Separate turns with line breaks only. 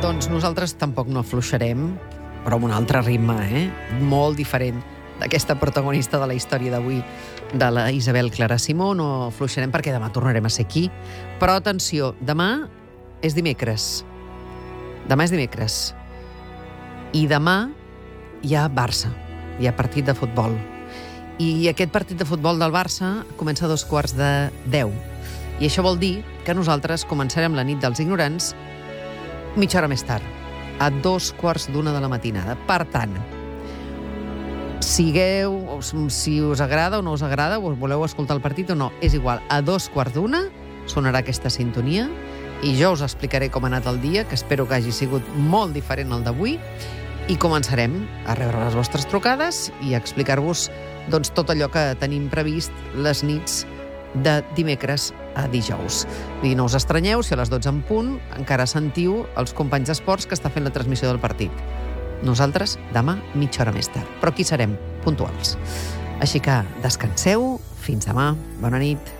Doncs nosaltres tampoc no afluixarem, però amb un altre ritme, molt diferent d'aquesta protagonista de la història d'avui, de la Isabel Clara Simó. No afluixarem perquè demà tornarem a ser aquí. Però atenció, demà és dimecres. Demà és dimecres. I demà hi ha Barça, hi ha partit de futbol. I aquest partit de futbol del Barça comença a 9:45. I això vol dir que nosaltres començarem la nit dels ignorants mitja hora més tard, a 2:45 de la matinada. Per tant, sigueu, si us agrada o no us agrada, o voleu escoltar el partit o no, és igual, a 2:45 sonarà aquesta sintonia i jo us explicaré com ha anat el dia, que espero que hagi sigut molt diferent al d'avui, i començarem a rebre les vostres trucades i a explicar-vos tot allò que tenim previst les nits de dimecres a dijous. I no us estranyeu si a les 12 en punt encara sentiu els companys d'esports que està fent la transmissió del partit. Nosaltres demà mitja hora més tard, però aquí serem puntuals. Així que descanseu, fins demà, bona nit.